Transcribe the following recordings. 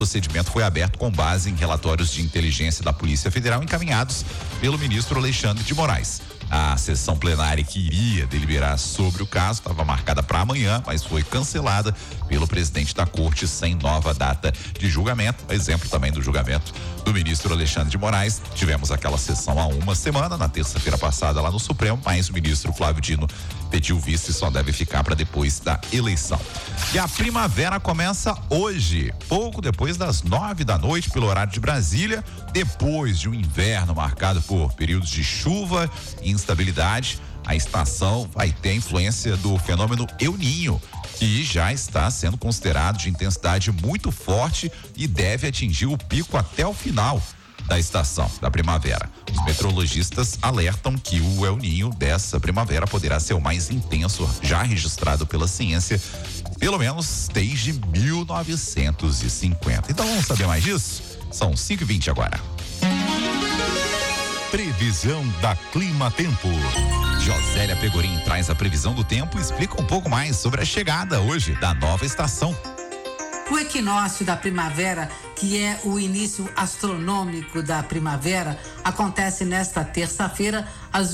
O procedimento foi aberto com base em relatórios de inteligência da Polícia Federal encaminhados pelo ministro Alexandre de Moraes. A sessão plenária que iria deliberar sobre o caso estava marcada para amanhã, mas foi cancelada pelo presidente da corte sem nova data de julgamento. Exemplo também do julgamento do ministro Alexandre de Moraes. Tivemos aquela sessão há uma semana, na terça-feira passada lá no Supremo, mas o ministro Flávio Dino pediu visto e só deve ficar para depois da eleição. E a primavera começa hoje, pouco depois das 9 da noite, pelo horário de Brasília, depois de um inverno marcado por períodos de chuva e instabilidade. A estação vai ter a influência do fenômeno El Niño, que já está sendo considerado de intensidade muito forte e deve atingir o pico até o final da estação da primavera. Os meteorologistas alertam que o El Niño dessa primavera poderá ser o mais intenso já registrado pela ciência, pelo menos desde 1950. Então vamos saber mais disso? São 5h20 agora. Previsão da Clima Tempo. Josélia Pegorim traz a previsão do tempo e explica um pouco mais sobre a chegada hoje da nova estação. O equinócio da primavera, que é o início astronômico da primavera, acontece nesta terça-feira às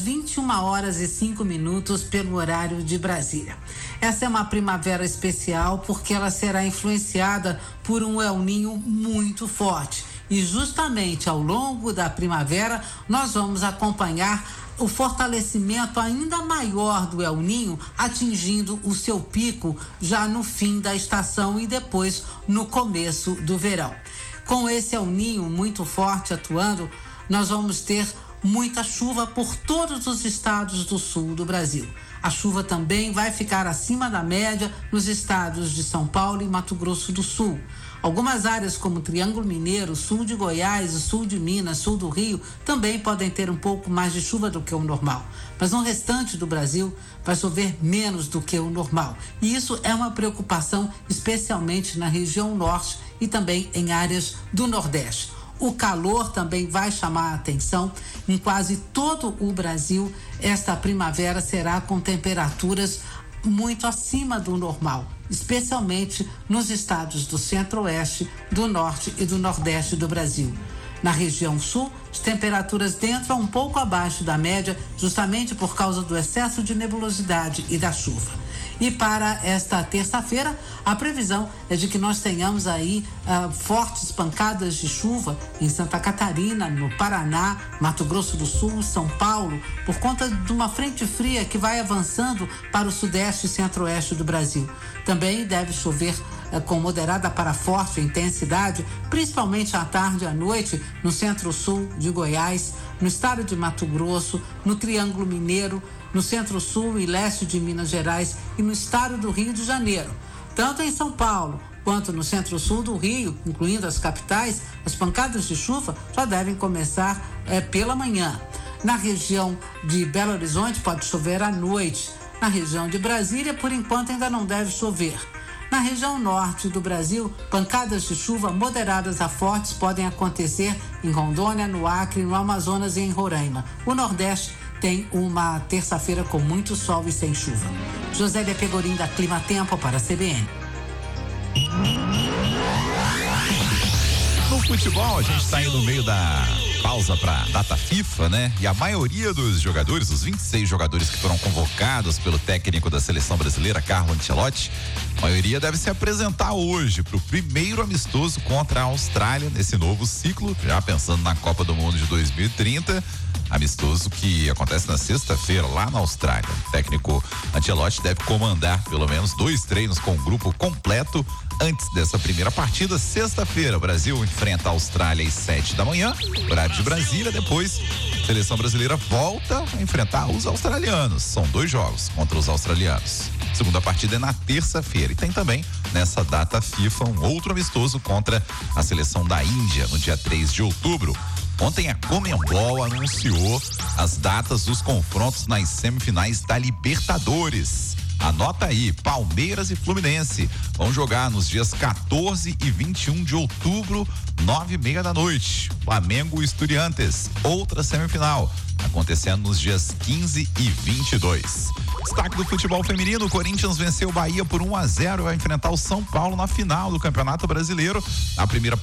21h05 pelo horário de Brasília. Essa é uma primavera especial porque ela será influenciada por um El Niño muito forte. E justamente ao longo da primavera nós vamos acompanhar o fortalecimento ainda maior do El Niño, atingindo o seu pico já no fim da estação e depois no começo do verão. Com esse El Niño muito forte atuando, nós vamos ter muita chuva por todos os estados do sul do Brasil. A chuva também vai ficar acima da média nos estados de São Paulo e Mato Grosso do Sul. Algumas áreas como Triângulo Mineiro, sul de Goiás, sul de Minas, sul do Rio, também podem ter um pouco mais de chuva do que o normal. Mas no restante do Brasil vai chover menos do que o normal. E isso é uma preocupação, especialmente na região norte e também em áreas do Nordeste. O calor também vai chamar a atenção. Em quase todo o Brasil, esta primavera será com temperaturas muito acima do normal, especialmente nos estados do Centro-Oeste, do Norte e do Nordeste do Brasil. Na região sul, as temperaturas entram um pouco abaixo da média, justamente por causa do excesso de nebulosidade e da chuva. E para esta terça-feira, a previsão é de que nós tenhamos aí fortes pancadas de chuva em Santa Catarina, no Paraná, Mato Grosso do Sul, São Paulo, por conta de uma frente fria que vai avançando para o sudeste e centro-oeste do Brasil. Também deve chover com moderada para forte intensidade, principalmente à tarde e à noite, no centro-sul de Goiás, no estado de Mato Grosso, no Triângulo Mineiro, no centro-sul e leste de Minas Gerais e no estado do Rio de Janeiro. Tanto em São Paulo quanto no centro-sul do Rio, incluindo as capitais, as pancadas de chuva já devem começar pela manhã. Na região de Belo Horizonte pode chover à noite. Na região de Brasília, por enquanto, ainda não deve chover. Na região norte do Brasil, pancadas de chuva moderadas a fortes podem acontecer em Rondônia, no Acre, no Amazonas e em Roraima. O Nordeste tem uma terça-feira com muito sol e sem chuva. Josélia Pegorim, da Clima Tempo, para a CBN. No futebol, a gente está aí no meio da pausa para data FIFA, né? E a maioria dos jogadores, os 26 jogadores que foram convocados pelo técnico da seleção brasileira, Carlo Ancelotti, a maioria deve se apresentar hoje para o primeiro amistoso contra a Austrália nesse novo ciclo, já pensando na Copa do Mundo de 2030. Amistoso que acontece na sexta-feira lá na Austrália. O técnico Ancelotti deve comandar pelo menos 2 treinos com o grupo completo antes dessa primeira partida. Sexta-feira, o Brasil enfrenta a Austrália às 7 da manhã, horário de Brasília. Depois, a seleção brasileira volta a enfrentar os australianos. São 2 jogos contra os australianos. A segunda partida é na terça-feira. E tem também, nessa data FIFA, um outro amistoso contra a seleção da Índia, no dia 3 de outubro. Ontem a Conmebol anunciou as datas dos confrontos nas semifinais da Libertadores. Anota aí, Palmeiras e Fluminense vão jogar nos dias 14 e 21 de outubro, 9h30 da noite. Flamengo e Estudiantes, outra semifinal, acontecendo nos dias 15 e 22. Destaque do futebol feminino: o Corinthians venceu o Bahia por 1-0 e vai enfrentar o São Paulo na final do Campeonato Brasileiro. A primeira